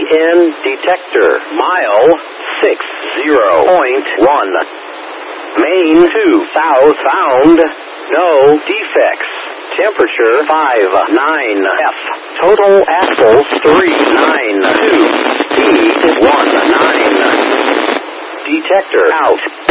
AN detector. Mile 60.1. Main 2 south found. No defects. Temperature 59F. Total axles 392. Speed 19. Detector out.